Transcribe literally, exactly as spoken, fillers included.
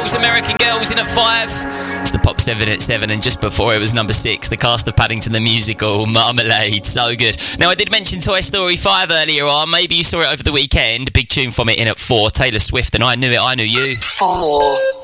Girls, American Girls in at five. It's the Pop seven at seven, and just before it was number six, the cast of Paddington the Musical, Marmalade. So good. Now, I did mention Toy Story five earlier on. Maybe you saw it over the weekend. Big tune from it in at four. Taylor Swift and I Knew It, I Knew You. Four.